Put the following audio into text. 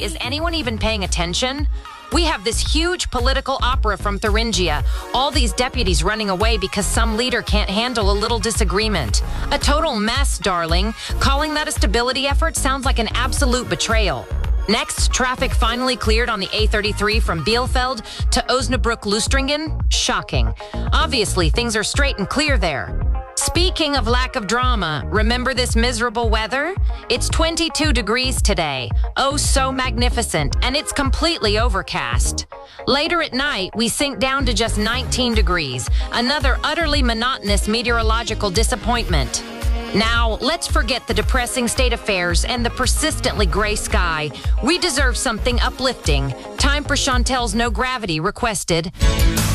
is anyone even paying attention? We have this huge political opera from Thuringia. All these deputies running away because some leader can't handle a little disagreement. A total mess, darling. Calling that a stability effort sounds like an absolute betrayal. Next, traffic finally cleared on the A33 from Bielefeld to Osnabrück-Lustringen. Shocking. Obviously, things are straight and clear there. Speaking of lack of drama, remember this miserable weather? It's 22 degrees today. Oh, so magnificent, and it's completely overcast. Later at night, we sink down to just 19 degrees, another utterly monotonous meteorological disappointment. Now, let's forget the depressing state affairs and the persistently gray sky. We deserve something uplifting. Time for Chantel's No Gravity requested.